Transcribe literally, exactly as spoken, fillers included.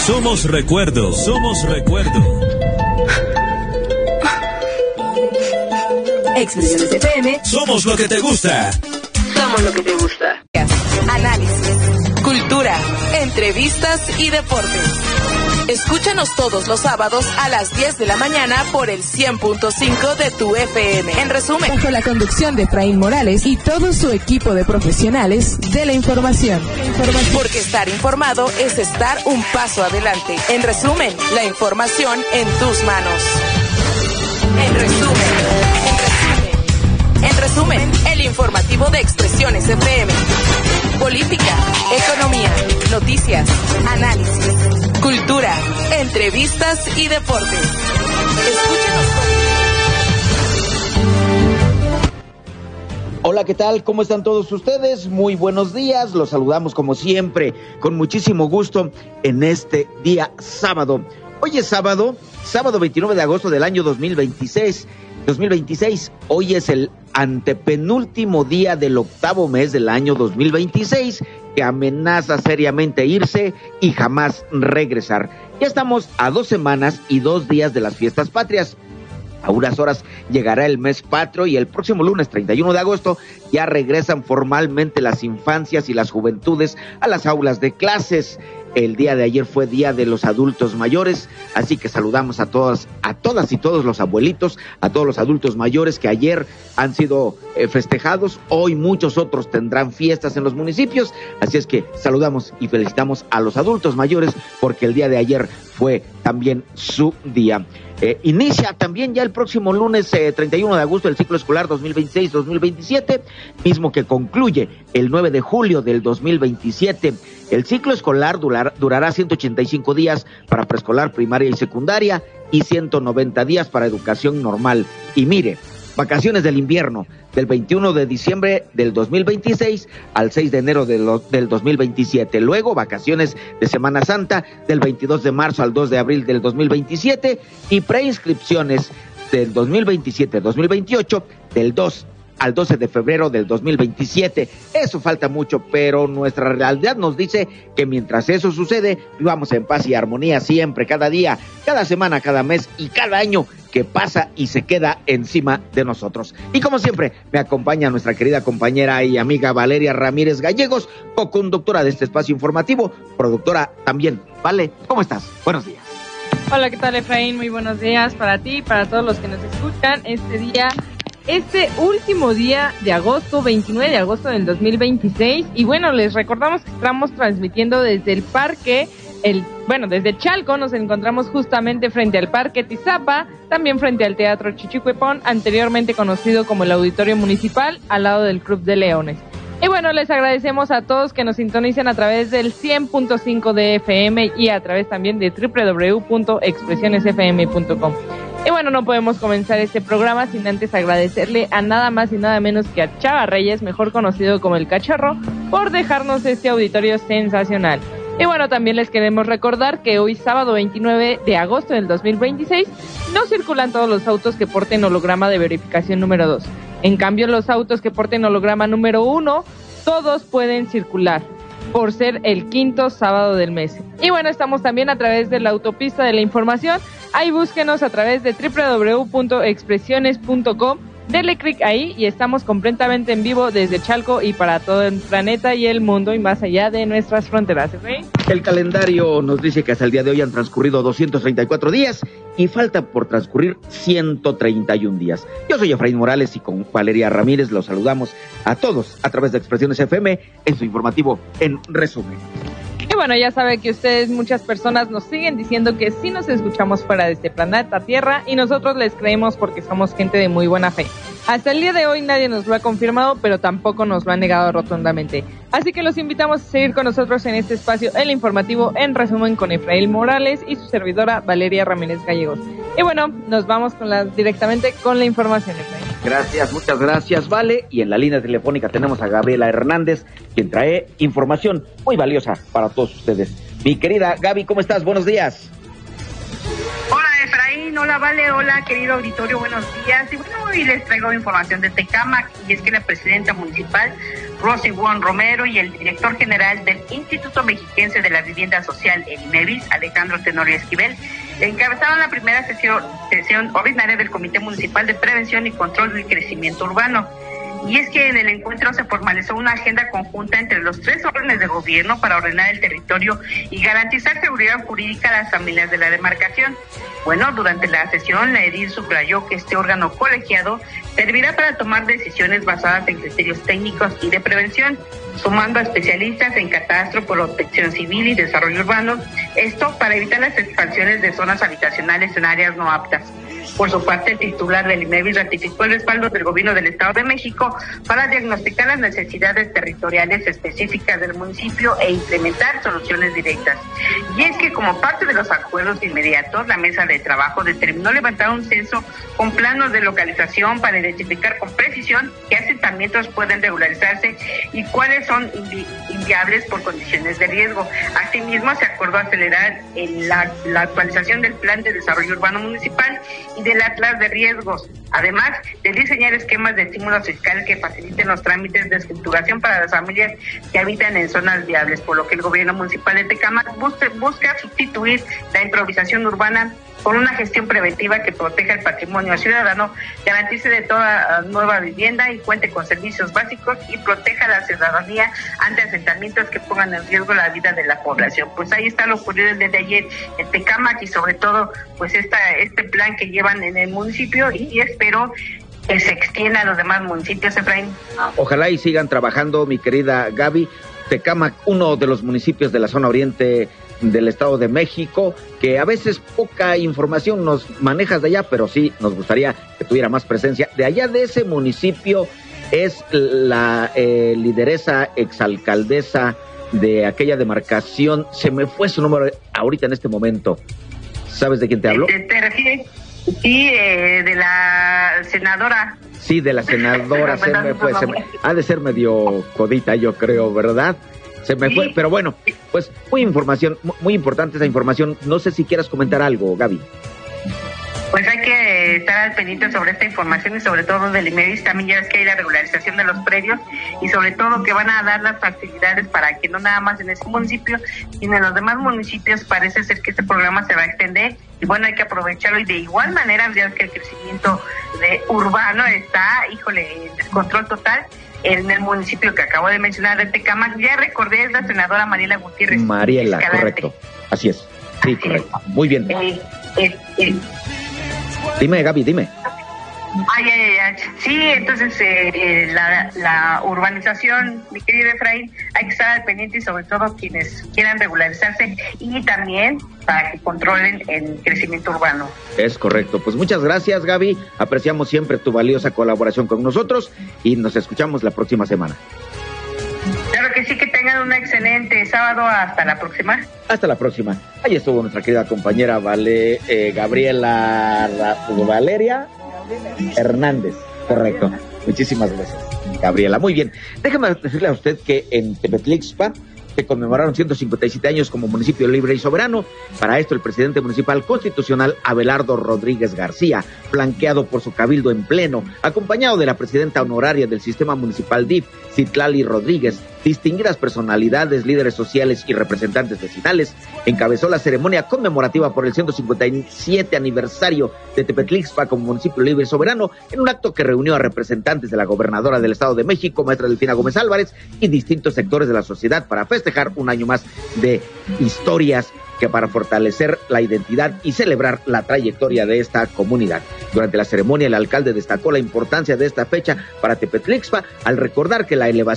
Somos recuerdo, somos recuerdo. Expresiones F M. Somos lo que te gusta. Somos lo que te gusta. Análisis, cultura, entrevistas y deportes. Escúchanos todos los sábados a las diez de la mañana por el cien punto cinco de tu F M. En resumen, bajo la conducción de Efraín Morales y todo su equipo de profesionales de la información. Porque estar informado es estar un paso adelante. En resumen, la información en tus manos. En resumen, en resumen, en resumen, el informativo de Expresiones F M. Política, economía, noticias, análisis, cultura, entrevistas y deportes. Escúchanos. Hola, ¿qué tal? ¿Cómo están todos ustedes? Muy buenos días. Los saludamos como siempre, con muchísimo gusto en este día sábado. Hoy es sábado, sábado veintinueve de agosto del año dos mil veintiséis. dos mil veintiséis. Hoy es el antepenúltimo día del octavo mes del año dos mil veintiséis, que amenaza seriamente irse y jamás regresar. Ya estamos a dos semanas y dos días de las fiestas patrias. A unas horas llegará el mes patrio y el próximo lunes treinta y uno de agosto ya regresan formalmente las infancias y las juventudes a las aulas de clases. El día de ayer fue día de los adultos mayores, así que saludamos a todas, a todas y todos los abuelitos, a todos los adultos mayores que ayer han sido eh, festejados. Hoy muchos otros tendrán fiestas en los municipios, así es que saludamos y felicitamos a los adultos mayores porque el día de ayer fue también su día. Eh, inicia también ya el próximo lunes eh, treinta y uno de agosto el ciclo escolar dos mil veintiséis dos mil veintisiete, mismo que concluye el nueve de julio del dos mil veintisiete. El ciclo escolar durar, durará ciento ochenta y cinco días para preescolar, primaria y secundaria y ciento noventa días para educación normal. Y mire, vacaciones del invierno del veintiuno de diciembre del dos mil veintiséis al seis de enero de lo, del dos mil veintisiete. Luego vacaciones de Semana Santa del veintidós de marzo al dos de abril del dos mil veintisiete y preinscripciones del dos mil veintisiete dos mil veintiocho del dos al doce de febrero del dos mil veintisiete. Eso falta mucho, pero nuestra realidad nos dice que mientras eso sucede, vivamos en paz y armonía siempre, cada día, cada semana, cada mes y cada año que pasa y se queda encima de nosotros. Y como siempre, me acompaña nuestra querida compañera y amiga Valeria Ramírez Gallegos, co-conductora de este espacio informativo, productora también. Vale, ¿cómo estás? Buenos días. Hola, ¿qué tal, Efraín? Muy buenos días para ti y para todos los que nos escuchan este día. Este último día de agosto, veintinueve de agosto del dos mil veintiséis, y bueno, les recordamos que estamos transmitiendo desde el parque, el bueno, desde Chalco nos encontramos justamente frente al Parque Tizapa, también frente al Teatro Chichicuepón, anteriormente conocido como el Auditorio Municipal, al lado del Club de Leones. Y bueno, les agradecemos a todos que nos sintonicen a través del cien punto cinco de F M y a través también de doble u doble u doble u punto expresiones f m punto com. Y bueno, no podemos comenzar este programa sin antes agradecerle a nada más y nada menos que a Chava Reyes, mejor conocido como El Cachorro, por dejarnos este auditorio sensacional. Y bueno, también les queremos recordar que hoy sábado veintinueve de agosto del dos mil veintiséis no circulan todos los autos que porten holograma de verificación número dos. En cambio, los autos que porten holograma número uno, todos pueden circular, por ser el quinto sábado del mes. Y bueno, estamos también a través de la autopista de la información. Ahí búsquenos a través de doble u doble u doble u punto expresiones punto com. Denle clic ahí y estamos completamente en vivo desde Chalco y para todo el planeta y el mundo y más allá de nuestras fronteras. ¿Sí? El calendario nos dice que hasta el día de hoy han transcurrido doscientos treinta y cuatro días y falta por transcurrir ciento treinta y uno días. Yo soy Efraín Morales y con Valeria Ramírez los saludamos a todos a través de Expresiones F M en su informativo en resumen. Y bueno, ya sabe que ustedes, muchas personas nos siguen diciendo que sí nos escuchamos fuera de este planeta Tierra y nosotros les creemos porque somos gente de muy buena fe. Hasta el día de hoy nadie nos lo ha confirmado, pero tampoco nos lo ha negado rotundamente. Así que los invitamos a seguir con nosotros en este espacio, el informativo en resumen con Efraín Morales y su servidora Valeria Ramírez Gallegos. Y bueno, nos vamos con la, directamente con la información, Efraín. Gracias, muchas gracias, Vale. Y en la línea telefónica tenemos a Gabriela Hernández, quien trae información muy valiosa para todos ustedes. Mi querida Gaby, ¿cómo estás? Buenos días. Hola, Efraín. Hola, Vale. Hola, querido auditorio. Buenos días. Y bueno, hoy les traigo información de Tecámac, y es que la presidenta municipal Rosy Juan Romero, y el director general del Instituto Mexiquense de la Vivienda Social, el IMEVIS, Alejandro Tenorio Esquivel, encabezaron la primera sesión, sesión ordinaria del Comité Municipal de Prevención y Control del Crecimiento Urbano. Y es que en el encuentro se formalizó una agenda conjunta entre los tres órdenes de gobierno para ordenar el territorio y garantizar seguridad jurídica a las familias de la demarcación. Bueno, durante la sesión, la edil subrayó que este órgano colegiado servirá para tomar decisiones basadas en criterios técnicos y de prevención, sumando a especialistas en catastro, protección civil y desarrollo urbano, esto para evitar las expansiones de zonas habitacionales en áreas no aptas. Por su parte, el titular del IMEVIS ratificó el respaldo del Gobierno del Estado de México para diagnosticar las necesidades territoriales específicas del municipio e implementar soluciones directas. Y es que, como parte de los acuerdos inmediatos, la mesa de trabajo determinó levantar un censo con planos de localización para identificar con precisión qué asentamientos pueden regularizarse y cuáles son invi- inviables por condiciones de riesgo. Asimismo, se acordó acelerar el, la, la actualización del Plan de Desarrollo Urbano Municipal y del Atlas de Riesgos, además de diseñar esquemas de estímulos fiscales que faciliten los trámites de escrituración para las familias que habitan en zonas viables, por lo que el gobierno municipal de Tecámac busca, busca sustituir la improvisación urbana con una gestión preventiva que proteja el patrimonio ciudadano, garantice de toda nueva vivienda y cuente con servicios básicos y proteja a la ciudadanía ante asentamientos que pongan en riesgo la vida de la población. Pues ahí está lo ocurrido desde ayer en Tecámac y sobre todo pues esta este plan que llevan en el municipio, y espero que se extienda a los demás municipios, Efraín. Ojalá y sigan trabajando, mi querida Gaby. Tecámac, uno de los municipios de la zona oriente del Estado de México, que a veces poca información nos manejas de allá, pero sí nos gustaría que tuviera más presencia. De allá de ese municipio es la eh, lideresa exalcaldesa de aquella demarcación, se me fue su número ahorita en este momento. ¿Sabes de quién te hablo? ¿Te, te refieres? Sí, eh, de la senadora. Sí, de la senadora, se me fue, se me, ha de ser medio codita, yo creo, ¿verdad? Se me sí. fue, pero bueno, pues muy información, muy importante esa información. No sé si quieras comentar algo, Gaby. Pues hay que estar al pendiente sobre esta información y sobre todo del IMEVIS. También ya ves que hay la regularización de los predios y sobre todo que van a dar las facilidades para que no nada más en ese municipio, sino en los demás municipios parece ser que este programa se va a extender y bueno, hay que aprovecharlo. Y de igual manera, ya ves que el crecimiento de urbano está, híjole, en descontrol total en el municipio que acabo de mencionar de Tecámac. Ya recordé, es la senadora Mariela Gutiérrez. Mariela, Escalante. Correcto, así es, sí, así correcto, es. Muy bien. Eh, eh, eh. Dime, Gaby, dime. Ay, ay, ay. Sí, entonces eh, eh, la, la urbanización, mi querido Efraín, hay que estar al pendiente y sobre todo quienes quieran regularizarse y también para que controlen el crecimiento urbano. Es correcto. Pues muchas gracias, Gaby. Apreciamos siempre tu valiosa colaboración con nosotros y nos escuchamos la próxima semana. Claro que sí, que tengan un excelente sábado. Hasta la próxima. Hasta la próxima. Ahí estuvo nuestra querida compañera Vale, eh, Gabriela Valeria Hernández. Correcto. Muchísimas gracias, Gabriela. Muy bien. Déjame decirle a usted que en Tepetlixpa se conmemoraron ciento cincuenta y siete años como municipio libre y soberano. Para esto, el presidente municipal constitucional Abelardo Rodríguez García, flanqueado por su cabildo en pleno, acompañado de la presidenta honoraria del sistema municipal D I F, Citlali Rodríguez, distinguidas personalidades, líderes sociales y representantes vecinales, encabezó la ceremonia conmemorativa por el ciento cincuenta y siete aniversario de Tepetlixpa como municipio libre y soberano, en un acto que reunió a representantes de la gobernadora del Estado de México, maestra Delfina Gómez Álvarez, y distintos sectores de la sociedad para festejar un año más de historias que para fortalecer la identidad y celebrar la trayectoria de esta comunidad. Durante la ceremonia, el alcalde destacó la importancia de esta fecha para Tepetlixpa al recordar que la elevación